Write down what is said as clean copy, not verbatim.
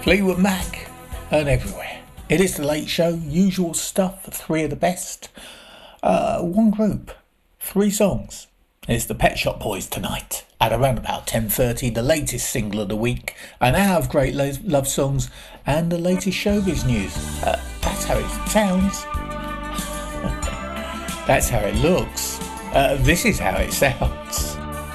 Fleetwood Mac, and everywhere. It is the Late Show, usual stuff, three of the best. One group, three songs. It's the Pet Shop Boys tonight at around about 10:30, the latest single of the week, an hour of great love songs, and the latest showbiz news. That's how it sounds. That's how it looks. This is how it sounds.